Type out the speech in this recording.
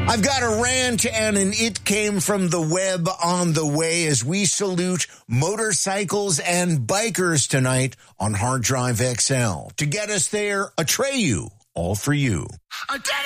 I've got a rant and an it came from the web on the way as we salute motorcycles and bikers tonight on Hard Drive XL. To get us there, Atreyu, all for you.